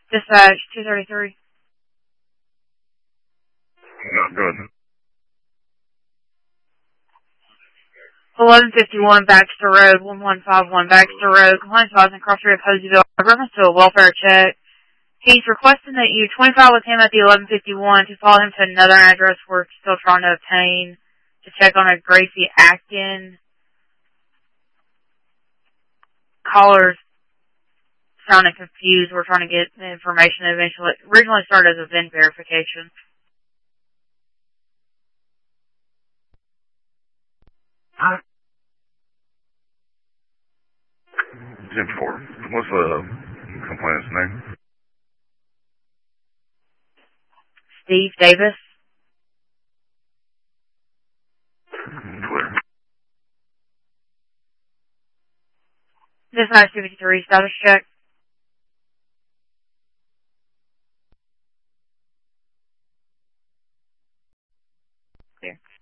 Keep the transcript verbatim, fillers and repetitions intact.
Dispatch two thirty-three. No, go ahead. eleven fifty-one Baxter Road, one one five one Baxter Road, compliance advising Cross Street, Poseyville. In reference to a welfare check, he's requesting that you twenty-five with him at the eleven fifty-one to follow him to another address we're still trying to obtain to check on a Gracie Acton. Callers sounding confused. We're trying to get the information eventually. Originally started as a V I N verification. ten four. What's the complainant's name? Steve Davis. Clear. Dispatch two fifty-three, status check. Clear.